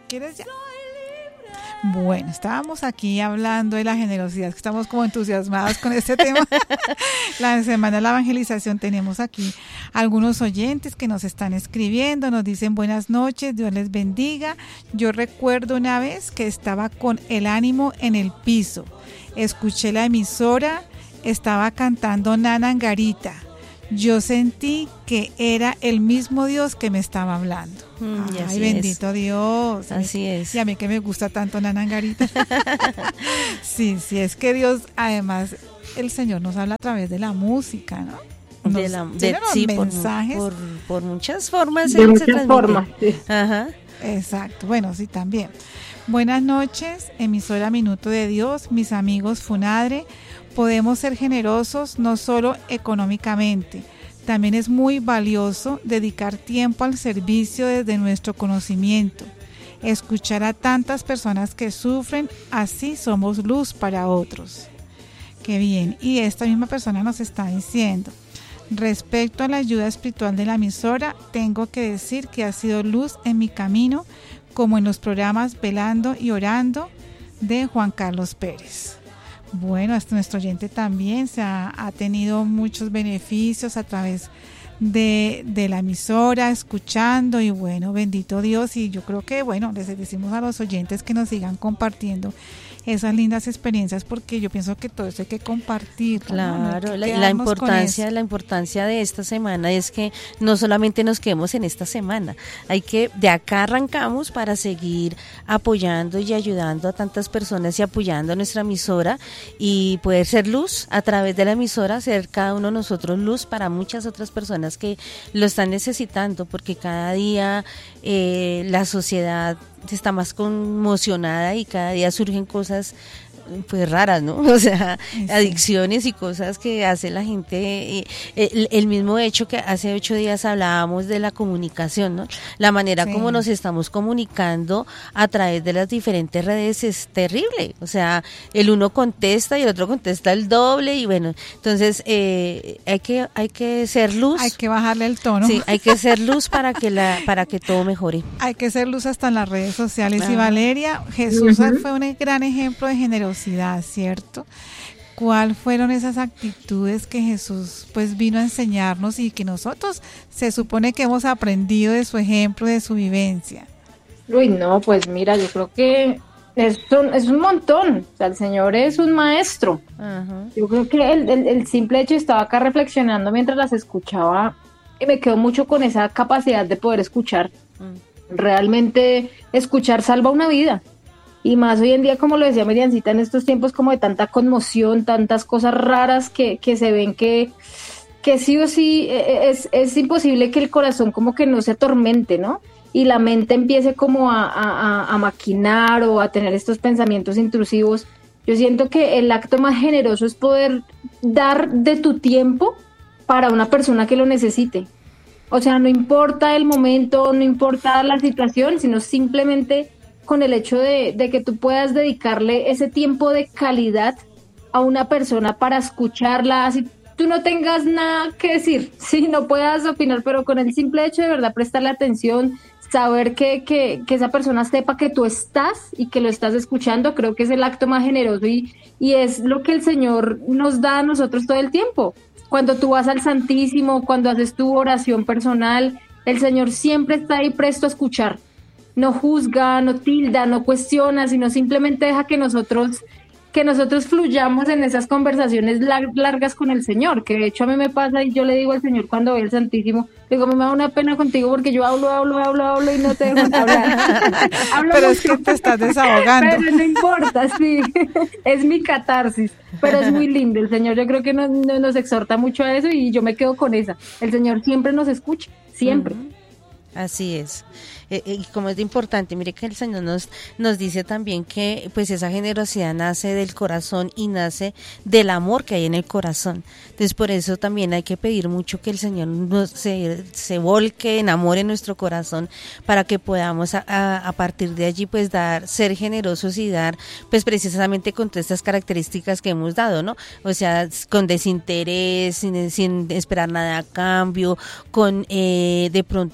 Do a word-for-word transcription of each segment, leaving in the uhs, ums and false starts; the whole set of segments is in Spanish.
quieres ya? Bueno, estábamos aquí hablando de la generosidad, que estamos como entusiasmados con este tema. La semana de la evangelización, tenemos aquí algunos oyentes que nos están escribiendo, nos dicen buenas noches, Dios les bendiga. Yo recuerdo una vez que estaba con el ánimo en el piso, escuché la emisora, estaba cantando Nana Angarita. Yo sentí que era el mismo Dios que me estaba hablando. Mm, Ay, bendito es. Dios. Así es. Y a mí que me gusta tanto Nana Angarita. Sí, sí, es que Dios, además, el Señor nos habla a través de la música, ¿no? Nos de la, de, los sí, mensajes. Por, por, por muchas formas. De muchas formas, sí. Ajá. Exacto, bueno, sí, también. Buenas noches, emisora Minuto de Dios, mis amigos Funadre. Podemos ser generosos no solo económicamente, también es muy valioso dedicar tiempo al servicio desde nuestro conocimiento, escuchar a tantas personas que sufren, así somos luz para otros. Qué bien, y esta misma persona nos está diciendo, respecto a la ayuda espiritual de la emisora, tengo que decir que ha sido luz en mi camino, como en los programas Velando y Orando de Juan Carlos Pérez. Bueno, hasta nuestro oyente también se ha, ha tenido muchos beneficios a través de, de la emisora, escuchando, y bueno, bendito Dios. Y yo creo que, bueno, les decimos a los oyentes que nos sigan compartiendo esas lindas experiencias, porque yo pienso que todo eso hay que compartir. Claro, ¿no? la, la importancia, la importancia de esta semana es que no solamente nos quedemos en esta semana, hay que, de acá arrancamos para seguir apoyando y ayudando a tantas personas y apoyando a nuestra emisora y poder ser luz a través de la emisora, ser cada uno de nosotros luz para muchas otras personas que lo están necesitando, porque cada día eh, la sociedad está más conmocionada y cada día surgen cosas pues raras, ¿no? O sea, sí. Adicciones y cosas que hace la gente. El, el mismo hecho que hace ocho días hablábamos de la comunicación, ¿no? La manera sí. como nos estamos comunicando a través de las diferentes redes es terrible. O sea, el uno contesta y el otro contesta el doble y bueno, entonces eh, hay que hay que ser luz. Hay que bajarle el tono. Sí, hay que ser luz para que la para que todo mejore. Hay que ser luz hasta en las redes sociales. Ah. Y Valeria, Jesús uh-huh. fue un gran ejemplo de generosidad, ¿cierto? ¿Cuáles fueron esas actitudes que Jesús pues vino a enseñarnos y que nosotros se supone que hemos aprendido de su ejemplo, de su vivencia? Uy, no, pues mira, yo creo que es un, es un montón. O sea, el Señor es un maestro. Uh-huh. Yo creo que el, el, el simple hecho, estaba acá reflexionando mientras las escuchaba y me quedo mucho con esa capacidad de poder escuchar. Uh-huh. Realmente escuchar salva una vida. Y más hoy en día, como lo decía Miriancita, en estos tiempos como de tanta conmoción, tantas cosas raras que, que se ven que, que sí o sí es, es imposible que el corazón como que no se atormente, ¿no? Y la mente empiece como a, a, a maquinar o a tener estos pensamientos intrusivos. Yo siento que el acto más generoso es poder dar de tu tiempo para una persona que lo necesite. O sea, no importa el momento, no importa la situación, sino simplemente con el hecho de, de que tú puedas dedicarle ese tiempo de calidad a una persona para escucharla, así tú no tengas nada que decir, sí, no puedas opinar, pero con el simple hecho de verdad prestarle atención, saber que, que, que esa persona sepa que tú estás y que lo estás escuchando, creo que es el acto más generoso y, y es lo que el Señor nos da a nosotros todo el tiempo. Cuando tú vas al Santísimo, cuando haces tu oración personal, el Señor siempre está ahí presto a escuchar. No juzga, no tilda, no cuestiona, sino simplemente deja que nosotros, que nosotros fluyamos en esas conversaciones lar- largas con el Señor, que de hecho a mí me pasa y yo le digo al Señor cuando voy al Santísimo, digo, me da una pena contigo porque yo hablo, hablo, hablo, hablo y no te dejo hablar. Hablo pero mucho, es que te estás desahogando. Pero no importa, sí, es mi catarsis, pero es muy lindo. El Señor yo creo que nos, nos exhorta mucho a eso y yo me quedo con esa. El Señor siempre nos escucha, siempre. Uh-huh. Así es. Eh, y como es de importante, mire que el Señor nos nos dice también que pues esa generosidad nace del corazón y nace del amor que hay en el corazón. Entonces por eso también hay que pedir mucho que el Señor nos se, se volque en amor en nuestro corazón para que podamos a, a, a partir de allí pues dar, ser generosos y dar pues precisamente con todas estas características que hemos dado, ¿no? O sea, con desinterés, sin, sin esperar nada a cambio, con eh, de pronto sacar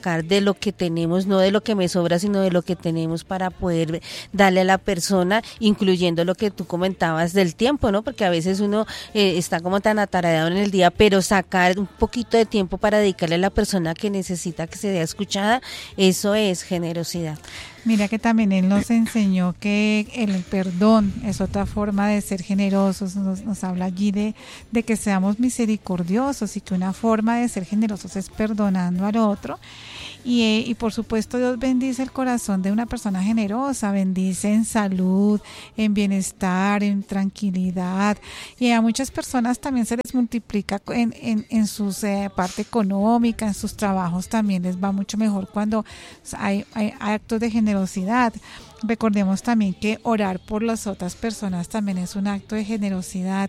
sacar de lo que tenemos, no de lo que me sobra, sino de lo que tenemos para poder darle a la persona, incluyendo lo que tú comentabas del tiempo, ¿no? Porque a veces uno eh, está como tan atareado en el día, pero sacar un poquito de tiempo para dedicarle a la persona que necesita que se vea escuchada, eso es generosidad. Mira que también él nos enseñó que el perdón es otra forma de ser generosos, nos, nos habla allí de, de que seamos misericordiosos y que una forma de ser generosos es perdonando al otro. Y, eh, y por supuesto Dios bendice el corazón de una persona generosa, bendice en salud, en bienestar, en tranquilidad, y a muchas personas también se les multiplica en, en, en su eh, parte económica, en sus trabajos también les va mucho mejor cuando hay, hay actos de generosidad. Recordemos también que orar por las otras personas también es un acto de generosidad.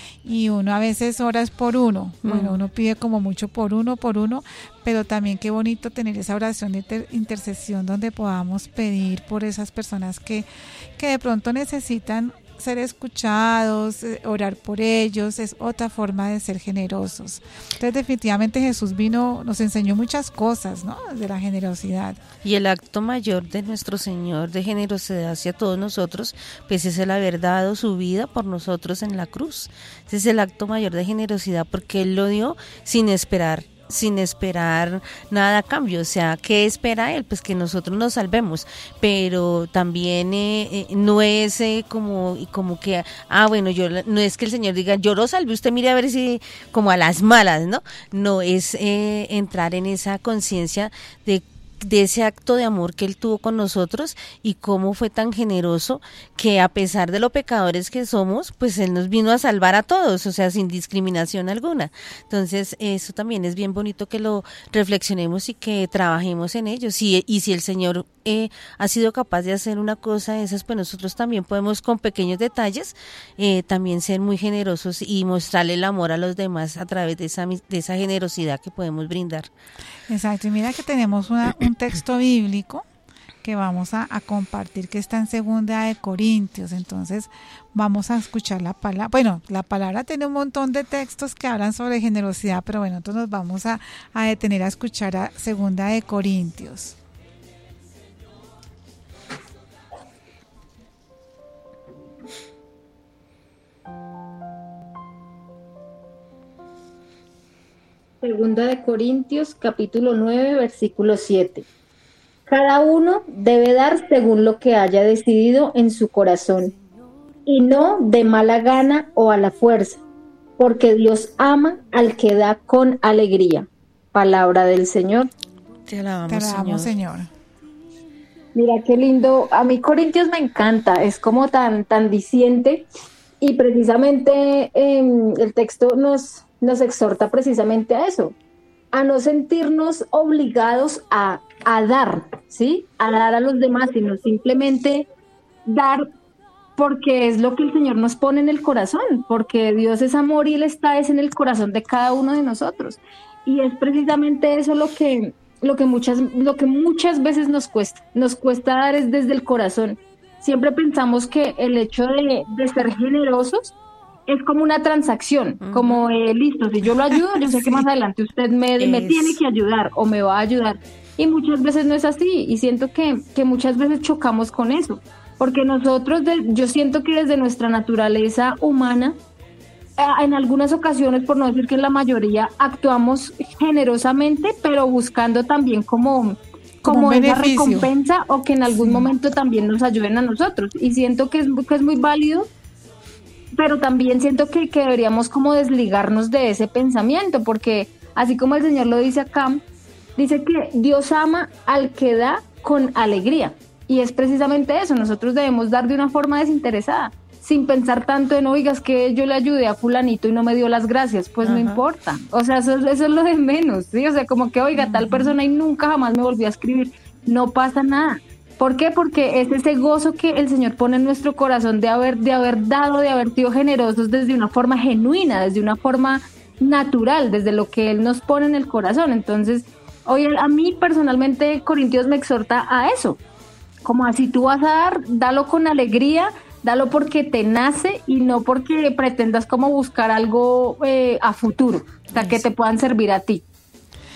Y uno a veces ora es por uno, bueno, uno pide como mucho por uno, por uno, pero también qué bonito tener esa oración de inter- intercesión donde podamos pedir por esas personas que, que de pronto necesitan ser escuchados, eh, orar por ellos, es otra forma de ser generosos. Entonces definitivamente Jesús vino, nos enseñó muchas cosas, ¿no? De la generosidad. Y el acto mayor de nuestro Señor de generosidad hacia todos nosotros, pues es el haber dado su vida por nosotros en la cruz. Ese es el acto mayor de generosidad porque Él lo dio sin esperar. sin esperar nada a cambio, o sea, ¿qué espera él? Pues que nosotros nos salvemos, pero también eh, eh, no es eh, como como que, ah, bueno, yo no es que el Señor diga, yo lo salve, usted mire a ver si, como a las malas, ¿no? No, es eh, entrar en esa conciencia de de ese acto de amor que Él tuvo con nosotros y cómo fue tan generoso que a pesar de lo pecadores que somos, pues Él nos vino a salvar a todos, o sea, sin discriminación alguna. Entonces, eso también es bien bonito que lo reflexionemos y que trabajemos en ello. Sí, y si el Señor eh, ha sido capaz de hacer una cosa de esas, pues nosotros también podemos con pequeños detalles eh, también ser muy generosos y mostrarle el amor a los demás a través de esa, de esa generosidad que podemos brindar. Exacto, y mira que tenemos una, un texto bíblico que vamos a, a compartir que está en Segunda de Corintios, entonces vamos a escuchar la palabra. Bueno, la palabra tiene un montón de textos que hablan sobre generosidad, pero bueno, entonces nos vamos a, a detener a escuchar a Segunda de Corintios. Segunda de Corintios, capítulo nueve, versículo siete. Cada uno debe dar según lo que haya decidido en su corazón, y no de mala gana o a la fuerza, porque Dios ama al que da con alegría. Palabra del Señor. Te alabamos, Te alabamos, Señor. Señor. Mira qué lindo. A mí Corintios me encanta, es como tan, tan diciente, y precisamente eh, el texto nos... nos exhorta precisamente a eso, a no sentirnos obligados a, a dar, ¿sí? A dar a los demás, sino simplemente dar porque es lo que el Señor nos pone en el corazón, porque Dios es amor y Él está es en el corazón de cada uno de nosotros. Y es precisamente eso lo que, lo que, muchas, lo que muchas veces nos cuesta, nos cuesta dar es desde el corazón. Siempre pensamos que el hecho de, de ser generosos es como una transacción, uh-huh. como eh, listo, si yo lo ayudo, yo sé sí. que más adelante usted me, me tiene que ayudar o me va a ayudar. Y muchas veces no es así, y siento que, que muchas veces chocamos con eso, porque nosotros, de, yo siento que desde nuestra naturaleza humana, eh, en algunas ocasiones, por no decir que en la mayoría, actuamos generosamente, pero buscando también como, como, como esa recompensa o que en algún sí. momento también nos ayuden a nosotros. Y siento que es, que es muy válido, pero también siento que, que deberíamos como desligarnos de ese pensamiento, porque así como el Señor lo dice acá, dice que Dios ama al que da con alegría, y es precisamente eso, nosotros debemos dar de una forma desinteresada, sin pensar tanto en, oigas, que yo le ayudé a fulanito y no me dio las gracias, pues Ajá. no importa, o sea, eso, eso es lo de menos, ¿sí? O sea, como que, oiga, tal persona y nunca jamás me volvió a escribir, no pasa nada. ¿Por qué? Porque es ese gozo que el Señor pone en nuestro corazón de haber, de haber dado, de haber sido generosos desde una forma genuina, desde una forma natural, desde lo que Él nos pone en el corazón. Entonces, hoy a mí personalmente Corintios me exhorta a eso, como así tú vas a dar, dalo con alegría, dalo porque te nace y no porque pretendas como buscar algo eh, a futuro, o sea, que te puedan servir a ti.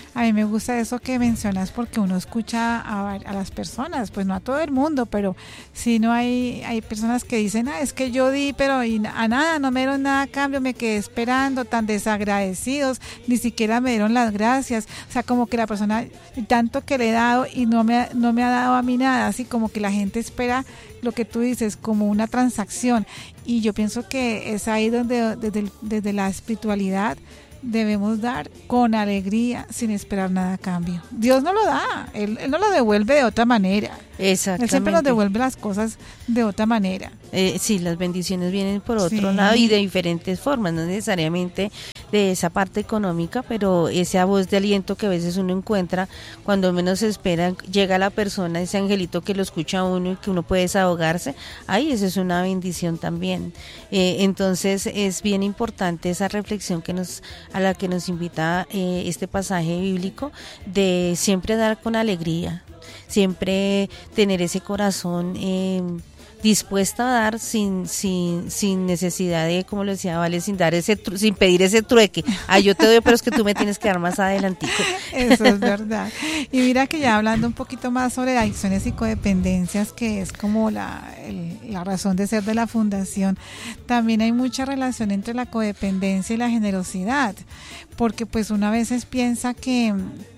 A mí me gusta eso que mencionas porque uno escucha a, a las personas, pues no a todo el mundo, pero si no hay hay personas que dicen, ah, es que yo di, pero y a nada, no me dieron nada a cambio, me quedé esperando, tan desagradecidos, ni siquiera me dieron las gracias, o sea, como que la persona, tanto que le he dado y no me, no me ha dado a mí nada, así como que la gente espera lo que tú dices, como una transacción, y yo pienso que es ahí donde desde, desde la espiritualidad debemos dar con alegría sin esperar nada a cambio. Dios no lo da, Él, él no lo devuelve de otra manera. Exactamente. Él siempre nos devuelve las cosas de otra manera. Eh, sí, las bendiciones vienen por otro Sí. lado y de diferentes formas, no necesariamente de esa parte económica, pero esa voz de aliento que a veces uno encuentra cuando menos se espera, llega la persona, ese angelito que lo escucha a uno y que uno puede desahogarse, ahí eso es una bendición también. Eh, entonces es bien importante esa reflexión que nos a la que nos invita eh, este pasaje bíblico de siempre dar con alegría, siempre tener ese corazón eh, dispuesta a dar sin sin sin necesidad de, como lo decía Vale, sin dar ese tru- sin pedir ese trueque. Ah, yo te doy, pero es que tú me tienes que dar más adelantico. Eso es verdad. Y mira que ya hablando un poquito más sobre adicciones y codependencias, que es como la, el, la razón de ser de la fundación, también hay mucha relación entre la codependencia y la generosidad, porque pues uno a veces piensa que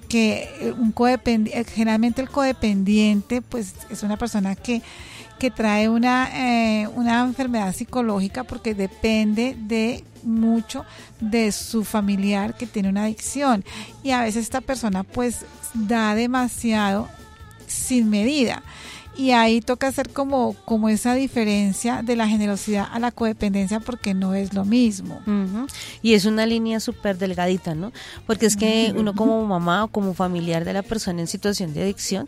que un codependiente, generalmente el codependiente pues es una persona que que trae una eh, una enfermedad psicológica porque depende de mucho de su familiar que tiene una adicción, y a veces esta persona pues da demasiado sin medida, y ahí toca hacer como, como esa diferencia de la generosidad a la codependencia, porque no es lo mismo. Uh-huh. Y es una línea súper delgadita, ¿no? Porque es que uno como mamá o como familiar de la persona en situación de adicción,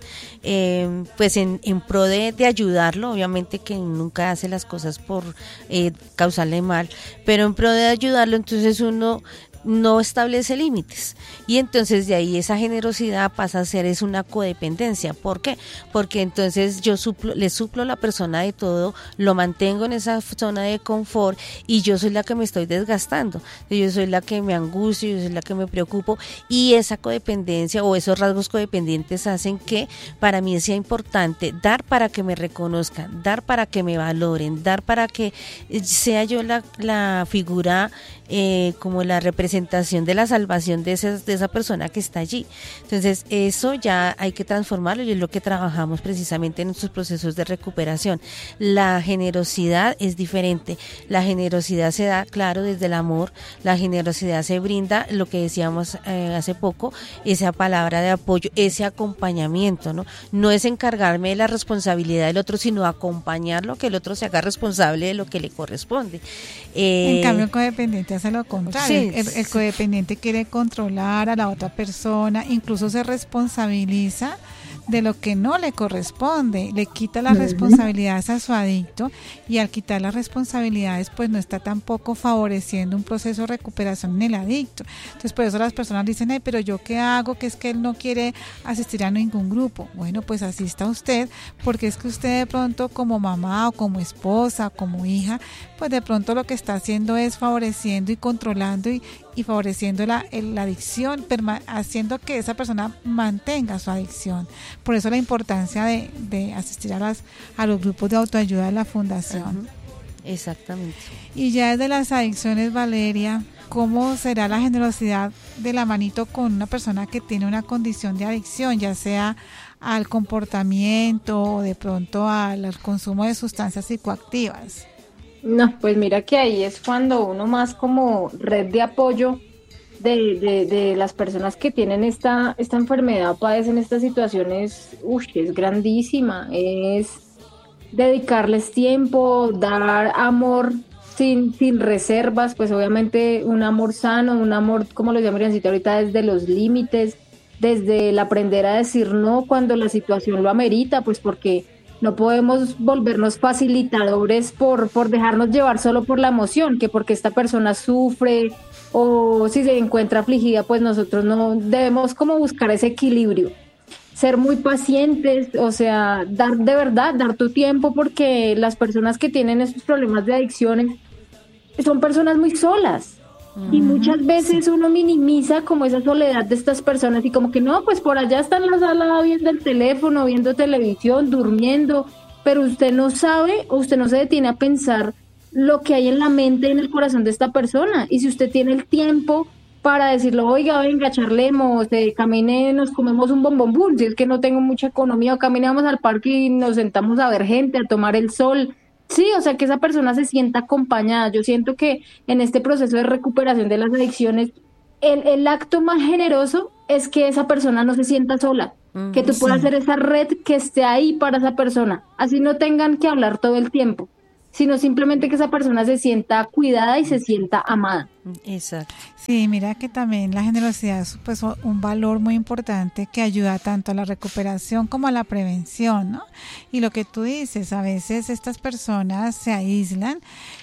eh, pues en, en pro de, de ayudarlo, obviamente que nunca hace las cosas por eh, causarle mal, pero en pro de ayudarlo, entonces uno no establece límites, y entonces de ahí esa generosidad pasa a ser es una codependencia. ¿Por qué? Porque entonces yo suplo, le suplo a la persona de todo, lo mantengo en esa zona de confort y yo soy la que me estoy desgastando, yo soy la que me angustio, yo soy la que me preocupo, y esa codependencia o esos rasgos codependientes hacen que para mí sea importante dar para que me reconozcan, dar para que me valoren, dar para que sea yo la, la figura eh, como la representación de la salvación de, ese, de esa persona que está allí. Entonces eso ya hay que transformarlo, y es lo que trabajamos precisamente en nuestros procesos de recuperación. La generosidad es diferente, la generosidad se da, claro, desde el amor, la generosidad se brinda, lo que decíamos eh, hace poco, esa palabra de apoyo, ese acompañamiento, ¿no? No es encargarme de la responsabilidad del otro, sino acompañarlo, que el otro se haga responsable de lo que le corresponde. Eh, en cambio el codependiente hace lo contrario. Sí, el, el codependiente quiere controlar a la otra persona, incluso se responsabiliza de lo que no le corresponde, le quita las responsabilidades a su adicto, y al quitar las responsabilidades pues no está tampoco favoreciendo un proceso de recuperación en el adicto. Entonces por eso las personas dicen, ay, pero yo qué hago, que es que él no quiere asistir a ningún grupo. Bueno, pues asista usted, porque es que usted de pronto como mamá o como esposa o como hija, pues de pronto lo que está haciendo es favoreciendo y controlando y, y favoreciendo la, la adicción, perma, haciendo que esa persona mantenga su adicción. Por eso la importancia de, de asistir a, las, a los grupos de autoayuda de la fundación. Uh-huh. Exactamente. Y ya desde las adicciones, Valeria, ¿cómo será la generosidad de la manito con una persona que tiene una condición de adicción, ya sea al comportamiento o de pronto al, al consumo de sustancias psicoactivas? No, pues mira que ahí es cuando uno más como red de apoyo de, de, de las personas que tienen esta, esta enfermedad, padecen estas situaciones, uy, es grandísima, es dedicarles tiempo, dar amor sin, sin reservas, pues obviamente un amor sano, un amor, como lo llamo ahorita, desde los límites, desde el aprender a decir no cuando la situación lo amerita, pues porque no podemos volvernos facilitadores por, por dejarnos llevar solo por la emoción, que porque esta persona sufre o si se encuentra afligida, pues nosotros no debemos como buscar ese equilibrio, ser muy pacientes, o sea, dar de verdad, dar tu tiempo, porque las personas que tienen esos problemas de adicciones son personas muy solas, Y muchas veces uno minimiza como esa soledad de estas personas y como que no, pues por allá está en la sala viendo el teléfono, viendo televisión, durmiendo, pero usted no sabe o usted no se detiene a pensar lo que hay en la mente y en el corazón de esta persona. Y si usted tiene el tiempo para decirlo, oiga, venga, charlemos, eh, camine, nos comemos un bombombón, si es que no tengo mucha economía, o caminamos al parque y nos sentamos a ver gente, a tomar el sol. Sí, o sea, que esa persona se sienta acompañada. Yo siento que en este proceso de recuperación de las adicciones, el, el acto más generoso es que esa persona no se sienta sola, mm, que tú sí. puedas hacer esa red que esté ahí para esa persona, así no tengan que hablar todo el tiempo, sino simplemente que esa persona se sienta cuidada y se sienta amada. Exacto. Sí, mira que también la generosidad es pues un valor muy importante que ayuda tanto a la recuperación como a la prevención, ¿no? Y lo que tú dices, a veces estas personas se aíslan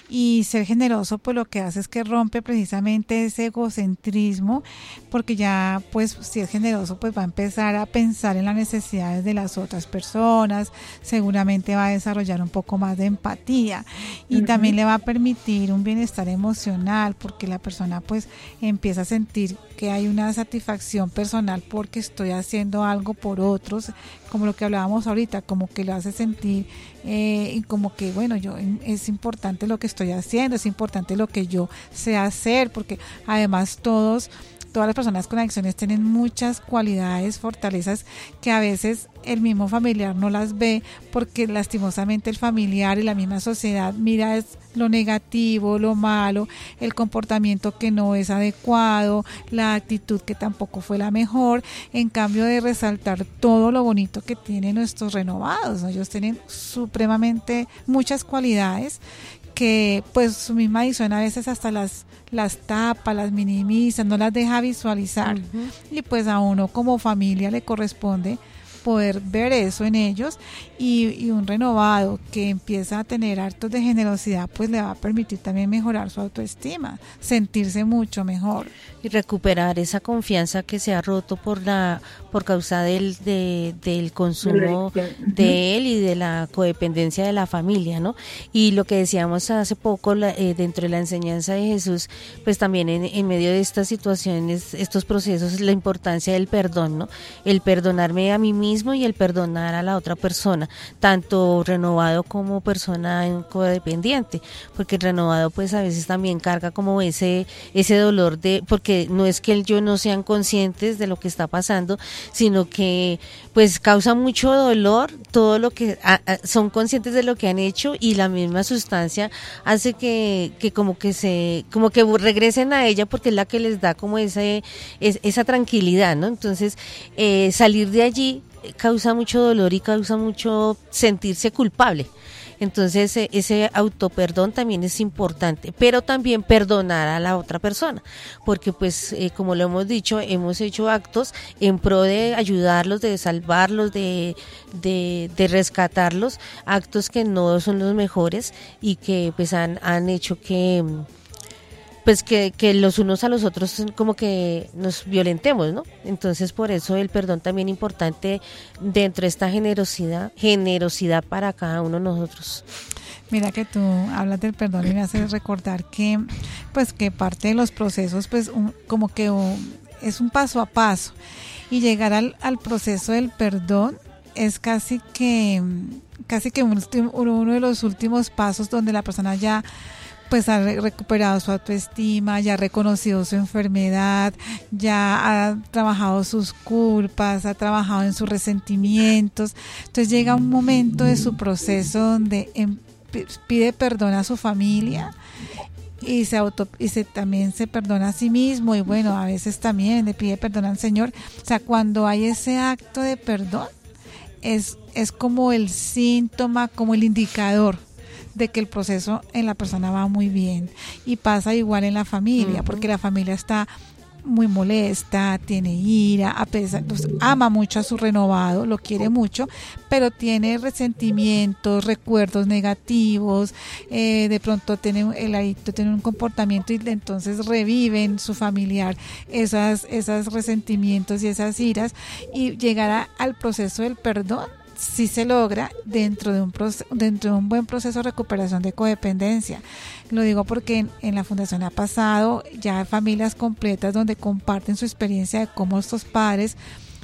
y ser generoso pues lo que hace es que rompe precisamente ese egocentrismo, porque ya pues si es generoso pues va a empezar a pensar en las necesidades de las otras personas, seguramente va a desarrollar un poco más de empatía y uh-huh. también le va a permitir un bienestar emocional, porque la persona pues empieza a sentir que hay una satisfacción personal porque estoy haciendo algo por otros, como lo que hablábamos ahorita, como que lo hace sentir eh, y como que bueno, yo es importante lo que estoy haciendo, es importante lo que yo sé hacer, porque además todos Todas las personas con adicciones tienen muchas cualidades, fortalezas que a veces el mismo familiar no las ve, porque lastimosamente el familiar y la misma sociedad mira es lo negativo, lo malo, el comportamiento que no es adecuado, la actitud que tampoco fue la mejor, en cambio de resaltar todo lo bonito que tienen nuestros renovados, ¿no? Ellos tienen supremamente muchas cualidades que pues su misma adicción a veces hasta las las tapa, las minimiza, no las deja visualizar. Uh-huh. Y pues a uno como familia le corresponde poder ver eso en ellos, y, y un renovado que empieza a tener actos de generosidad pues le va a permitir también mejorar su autoestima, sentirse mucho mejor y recuperar esa confianza que se ha roto por la por causa del de, del consumo de él y de la codependencia de la familia, ¿no? Y lo que decíamos hace poco la, eh, dentro de la enseñanza de Jesús, pues también en, en medio de estas situaciones, estos procesos, la importancia del perdón, ¿no? El perdonarme a mí mismo y el perdonar a la otra persona, tanto renovado como persona codependiente, porque el renovado pues a veces también carga como ese ese dolor de, porque no es que él yo no sean conscientes de lo que está pasando, sino que pues causa mucho dolor todo lo que a, a, son conscientes de lo que han hecho, y la misma sustancia hace que, que como que se como que regresen a ella, porque es la que les da como ese es, esa tranquilidad, ¿no? Entonces eh, salir de allí causa mucho dolor y causa mucho sentirse culpable. Entonces ese autoperdón también es importante, pero también perdonar a la otra persona, porque pues eh, como lo hemos dicho, hemos hecho actos en pro de ayudarlos, de salvarlos, de, de, de rescatarlos, actos que no son los mejores y que pues han, han hecho que pues que, que los unos a los otros como que nos violentemos, ¿no? Entonces por eso el perdón también importante dentro de esta generosidad, generosidad para cada uno de nosotros. Mira que tú hablas del perdón y me haces recordar que pues que parte de los procesos pues un, como que un, es un paso a paso, y llegar al, al proceso del perdón es casi que casi que un, uno de los últimos pasos donde la persona ya pues ha recuperado su autoestima, ya ha reconocido su enfermedad, ya ha trabajado sus culpas, ha trabajado en sus resentimientos. Entonces llega un momento de su proceso donde pide perdón a su familia y se auto y se también se perdona a sí mismo, y bueno, a veces también le pide perdón al Señor. O sea, cuando hay ese acto de perdón es es como el síntoma, como el indicador de que el proceso en la persona va muy bien, y pasa igual en la familia, uh-huh. porque la familia está muy molesta, tiene ira, a pesar, pues, ama mucho a su renovado, lo quiere mucho, pero tiene resentimientos, recuerdos negativos, eh, de pronto tiene, el adicto tiene un comportamiento y entonces reviven su familiar esas, esos resentimientos y esas iras, y llegar a, al proceso del perdón sí se logra dentro de un proceso, dentro de un buen proceso de recuperación de codependencia. Lo digo porque en, en la fundación ha pasado ya hay familias completas donde comparten su experiencia de cómo estos padres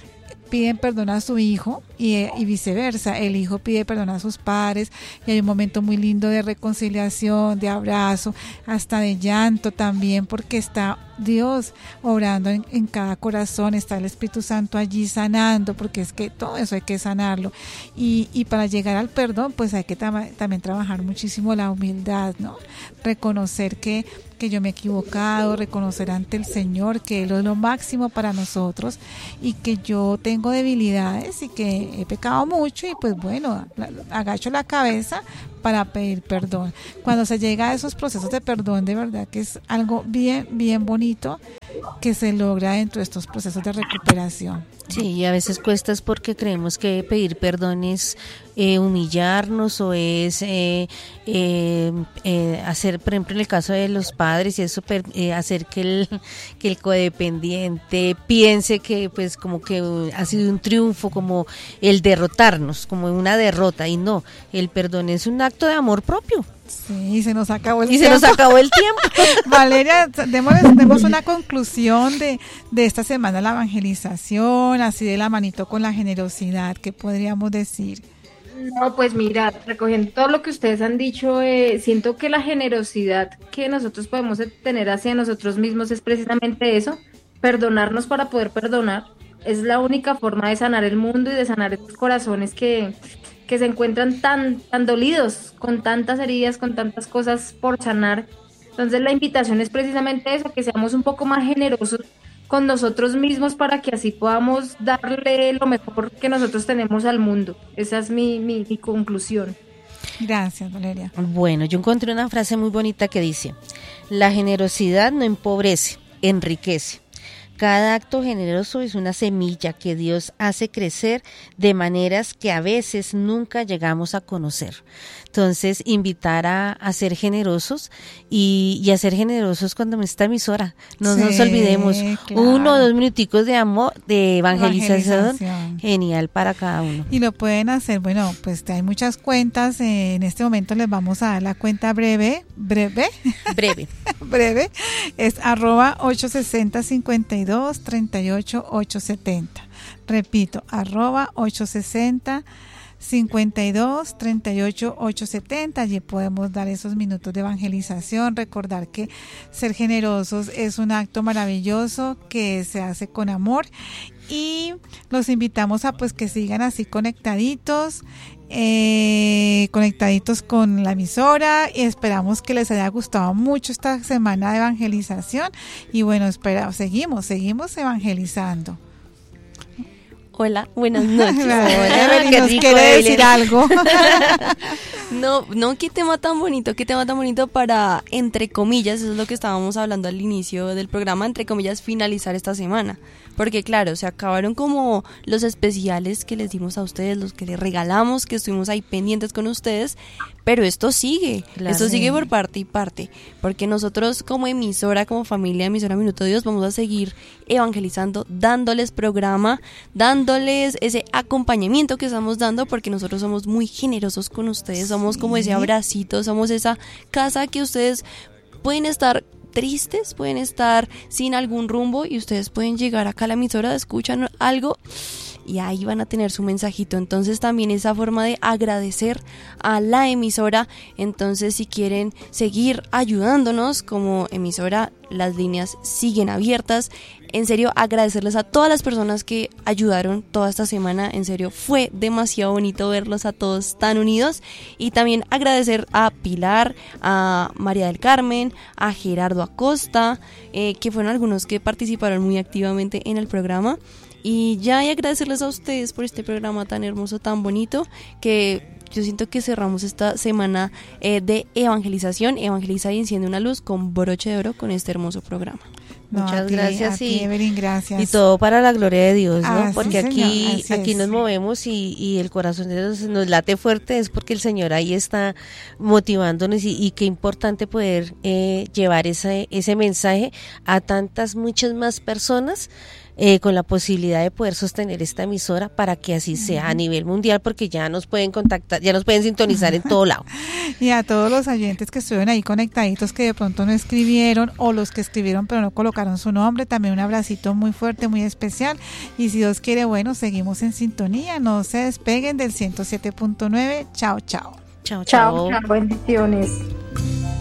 piden perdón a su hijo y, y viceversa, el hijo pide perdón a sus padres y hay un momento muy lindo de reconciliación, de abrazo, hasta de llanto también, porque está Dios obrando en, en cada corazón, está el Espíritu Santo allí sanando, porque es que todo eso hay que sanarlo y, y para llegar al perdón pues hay que tam- también trabajar muchísimo la humildad, ¿no? Reconocer que que yo me he equivocado, reconocer ante el Señor que Él es lo máximo para nosotros y que yo tengo debilidades y que he pecado mucho y pues bueno, agacho la cabeza para pedir perdón. Cuando se llega a esos procesos de perdón, de verdad que es algo bien, bien bonito que se logra dentro de estos procesos de recuperación. Sí, y a veces cuesta es porque creemos que pedir perdón es eh, humillarnos o es eh, eh, eh, hacer, por ejemplo, en el caso de los padres, y eso eh, hacer que el que el codependiente piense que pues como que uh, ha sido un triunfo, como el derrotarnos, como una derrota, y no, el perdón es un acto de amor propio. Sí, se nos acabó el y tiempo. se nos acabó el tiempo. Valeria, demos, demos una conclusión de, de esta semana, la evangelización, así de la manito con la generosidad, ¿qué podríamos decir? No, pues mira, recogiendo todo lo que ustedes han dicho, eh, siento que la generosidad que nosotros podemos tener hacia nosotros mismos es precisamente eso, perdonarnos para poder perdonar. Es la única forma de sanar el mundo y de sanar estos corazones que... que se encuentran tan, tan dolidos, con tantas heridas, con tantas cosas por sanar. Entonces la invitación es precisamente eso, que seamos un poco más generosos con nosotros mismos para que así podamos darle lo mejor que nosotros tenemos al mundo. Esa es mi, mi, mi conclusión. Gracias, Valeria. Bueno, yo encontré una frase muy bonita que dice: la generosidad no empobrece, enriquece. Cada acto generoso es una semilla que Dios hace crecer de maneras que a veces nunca llegamos a conocer. Entonces, invitar a, a ser generosos y, y a ser generosos cuando esta emisora. No sí, nos olvidemos, claro. Uno o dos minuticos de amor, de evangelización, evangelización, genial para cada uno. Y lo pueden hacer, bueno, pues hay muchas cuentas, eh, en este momento les vamos a dar la cuenta breve, breve, breve, breve, es arroba ocho sesenta cincuenta y dos treinta y ocho ocho setenta. Repito, arroba ocho sesenta cincuenta y dos treinta y ocho ocho setenta. Allí podemos dar esos minutos de evangelización, recordar que ser generosos es un acto maravilloso que se hace con amor y los invitamos a pues que sigan así conectaditos eh, conectaditos con la emisora y esperamos que les haya gustado mucho esta semana de evangelización y bueno, espera, seguimos, seguimos evangelizando. Hola, buenas noches. Hola, Evelyn, ¿nos quiere decir algo? No, no, qué tema tan bonito, qué tema tan bonito para, entre comillas, eso es lo que estábamos hablando al inicio del programa, entre comillas, finalizar esta semana. Porque claro, se acabaron como los especiales que les dimos a ustedes, los que les regalamos, que estuvimos ahí pendientes con ustedes, pero esto sigue, claro. Esto sigue por parte y parte, porque nosotros como emisora, como familia emisora Minuto Dios, vamos a seguir evangelizando, dándoles programa, dándoles ese acompañamiento que estamos dando, porque nosotros somos muy generosos con ustedes, somos sí. como ese abracito, somos esa casa que ustedes pueden estar tristes, pueden estar sin algún rumbo y ustedes pueden llegar acá a la emisora, escuchan algo y ahí van a tener su mensajito. Entonces también esa forma de agradecer a la emisora. Entonces si quieren seguir ayudándonos como emisora, las líneas siguen abiertas. En serio, agradecerles a todas las personas que ayudaron toda esta semana. En serio, fue demasiado bonito verlos a todos tan unidos. Y también agradecer a Pilar, a María del Carmen, a Gerardo Acosta, eh, que fueron algunos que participaron muy activamente en el programa. Y ya, y agradecerles a ustedes por este programa tan hermoso, tan bonito, que yo siento que cerramos esta semana eh, de evangelización. Evangeliza y enciende una luz con broche de oro con este hermoso programa. No, Muchas a ti, gracias a ti, y, Evelyn, gracias. y todo para la gloria de Dios, ¿no? Ah, porque sí, aquí señor, aquí es. nos movemos y, y el corazón de nos, nos late fuerte, es porque el Señor ahí está motivándonos y, y qué importante poder eh, llevar ese, ese mensaje a tantas, muchas más personas eh, con la posibilidad de poder sostener esta emisora para que así sea a nivel mundial, porque ya nos pueden contactar, ya nos pueden sintonizar en todo lado. Y a todos los oyentes que estuvieron ahí conectaditos, que de pronto no escribieron, o los que escribieron pero no colocaron su nombre, también un abracito muy fuerte, muy especial. Y si Dios quiere, bueno, seguimos en sintonía, no se despeguen del ciento siete punto nueve. Chao, chao. Chao, chao. Chao, bendiciones.